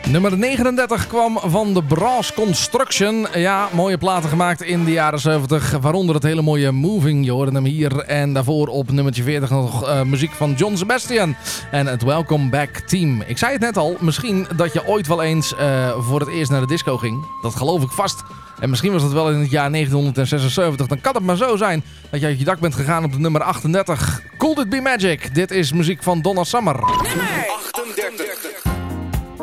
Nummer 39 kwam van de Brass Construction. Ja, mooie platen gemaakt in de jaren 70. Waaronder het hele mooie Moving. Je hoorde hem hier. En daarvoor op nummertje 40 nog muziek van John Sebastian. En het Welcome Back Team. Ik zei het net al. Misschien dat je ooit wel eens voor het eerst naar de disco ging. Dat geloof ik vast. En misschien was dat wel in het jaar 1976. Dan kan het maar zo zijn dat je uit je dak bent gegaan op de nummer 38. Could It Be Magic? Dit is muziek van Donna Summer. Nummer